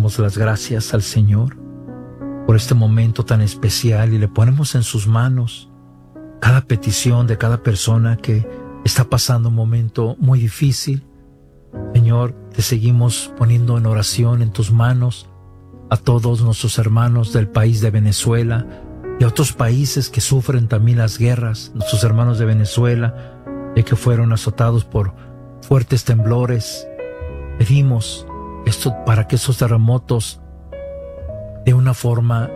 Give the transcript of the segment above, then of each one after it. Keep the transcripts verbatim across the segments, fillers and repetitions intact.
damos las gracias al Señor por este momento tan especial y le ponemos en sus manos cada petición de cada persona que está pasando un momento muy difícil. Señor, te seguimos poniendo en oración en tus manos a todos nuestros hermanos del país de Venezuela y a otros países que sufren también las guerras, nuestros hermanos de Venezuela, ya que fueron azotados por fuertes temblores. Pedimos esto para que esos terremotos de una forma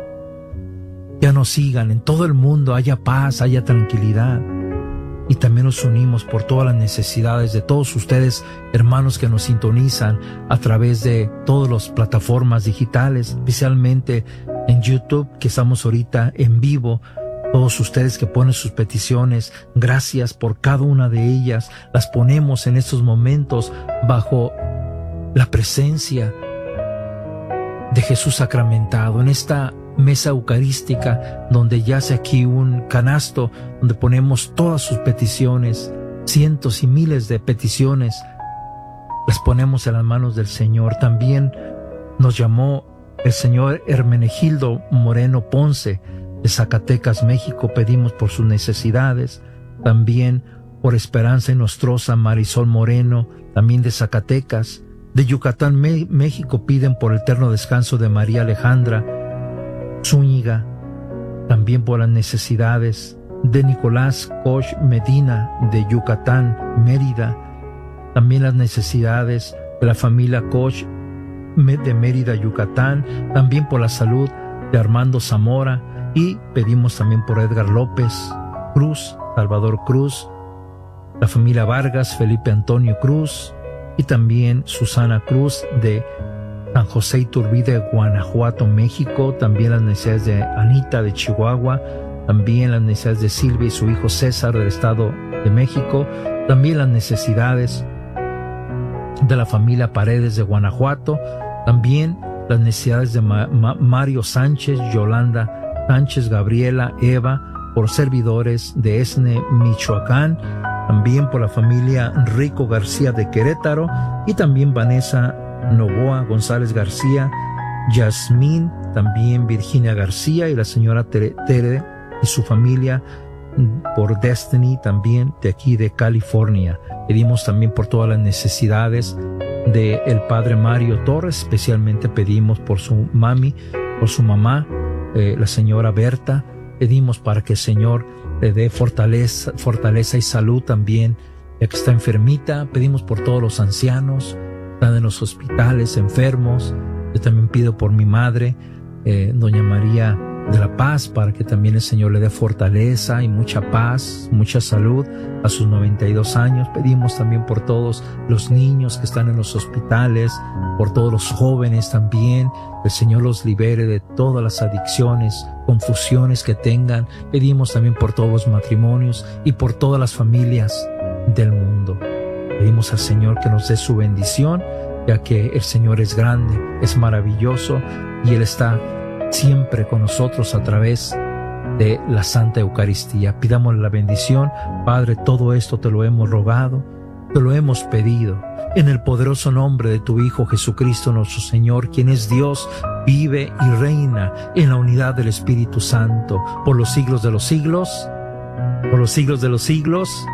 ya no sigan, en todo el mundo haya paz, haya tranquilidad. Y también nos unimos por todas las necesidades de todos ustedes, hermanos que nos sintonizan a través de todas las plataformas digitales, especialmente en YouTube, que estamos ahorita en vivo. Todos ustedes que ponen sus peticiones, gracias por cada una de ellas. Las ponemos en estos momentos bajo la presencia de Jesús sacramentado, en esta mesa eucarística donde yace aquí un canasto donde ponemos todas sus peticiones, cientos y miles de peticiones, las ponemos en las manos del Señor. También nos llamó el señor Hermenegildo Moreno Ponce de Zacatecas, México. Pedimos por sus necesidades, también por Esperanza y Nostrosa Marisol Moreno, también de Zacatecas. De Yucatán, México, piden por el eterno descanso de María Alejandra Zúñiga, también por las necesidades de Nicolás Koch Medina de Yucatán, Mérida, también las necesidades de la familia Koch de Mérida, Yucatán, también por la salud de Armando Zamora, y pedimos también por Edgar López Cruz, Salvador Cruz, la familia Vargas, Felipe Antonio Cruz y también Susana Cruz de San José Iturbide, Guanajuato, México. También las necesidades de Anita de Chihuahua, también las necesidades de Silvia y su hijo César del Estado de México, también las necesidades de la familia Paredes de Guanajuato, también las necesidades de Ma- Ma- Mario Sánchez, Yolanda Sánchez, Gabriela, Eva, por servidores de Esne, Michoacán, también por la familia Rico García de Querétaro y también Vanessa Novoa González García, Yasmín, también Virginia García y la señora Tere, Tere y su familia por Destiny, también de aquí de California. Pedimos también por todas las necesidades de el padre Mario Torres, especialmente pedimos por su mami, por su mamá, eh, la señora Berta. Pedimos para que el Señor le dé fortaleza, fortaleza y salud también, ya que está enfermita. Pedimos por todos los ancianos, están en los hospitales, enfermos. Yo también pido por mi madre, eh, doña María de la Paz, para que también el Señor le dé fortaleza y mucha paz, mucha salud a sus noventa y dos años. Pedimos también por todos los niños que están en los hospitales, por todos los jóvenes también, que el Señor los libere de todas las adicciones, confusiones que tengan. Pedimos también por todos los matrimonios y por todas las familias del mundo. Pedimos al Señor que nos dé su bendición, ya que el Señor es grande, es maravilloso y Él está siempre con nosotros a través de la Santa Eucaristía. Pidámosle la bendición. Padre, todo esto te lo hemos rogado, te lo hemos pedido, en el poderoso nombre de tu Hijo Jesucristo nuestro Señor, quien es Dios, vive y reina en la unidad del Espíritu Santo, por los siglos de los siglos, por los siglos de los siglos.